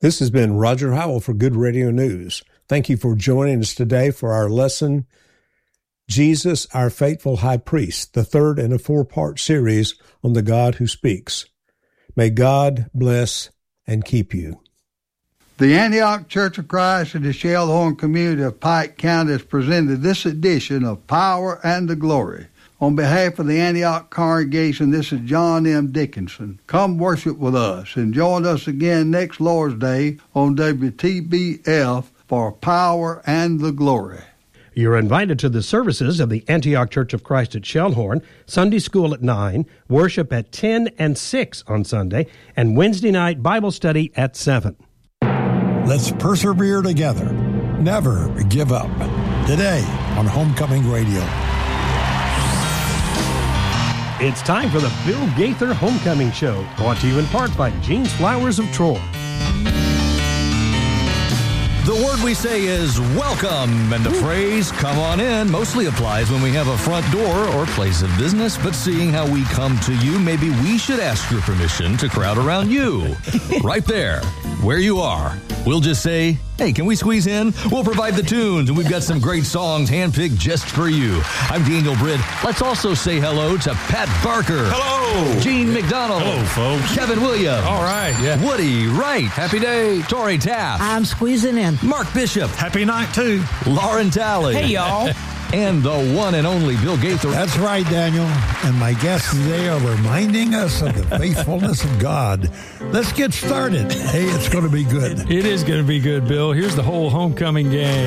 This has been Roger Howell for Good Radio News. Thank you for joining us today for our lesson, Jesus, Our Faithful High Priest, the third in a four-part series on the God who speaks. May God bless and keep you. The Antioch Church of Christ in the Shellhorn community of Pike County has presented this edition of Power and the Glory. On behalf of the Antioch congregation, this is John M. Dickinson. Come worship with us and join us again next Lord's Day on WTBF for Power and the Glory. You're invited to the services of the Antioch Church of Christ at Shellhorn, Sunday school at 9, worship at 10 and 6 on Sunday, and Wednesday night Bible study at 7. Let's persevere together. Never give up. Today on Homecoming Radio. It's time for the Bill Gaither Homecoming Show, brought to you in part by Jean's Flowers of Troy. The word we say is welcome, and the phrase come on in mostly applies when we have a front door or place of business, but seeing how we come to you, maybe we should ask your permission to crowd around you. Right there, where you are. We'll just say, hey, can we squeeze in? We'll provide the tunes, and we've got some great songs handpicked just for you. I'm Daniel Britt. Let's also say hello to Pat Barker. Hello. Gene McDonald. Hello, folks. Kevin Williams. All right, yeah. Woody Wright. Happy day. Tori Taft. I'm squeezing in. Mark Bishop. Happy night, too. Lauren Talley. Hey, y'all. And the one and only Bill Gaither. That's right, Daniel. And my guests today are reminding us of the faithfulness of God. Let's get started. Hey, it's going to be good. It is going to be good, Bill. Here's the whole homecoming gang.